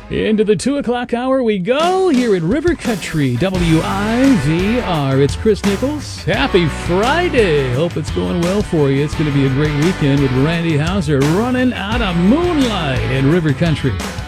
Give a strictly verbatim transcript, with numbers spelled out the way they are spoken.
Into the two o'clock hour we go here at River Country, W I V R. It's Chris Nichols. Happy Friday. Hope it's going well for you. It's going to be a great weekend with Randy Hauser running out of moonlight at River Country.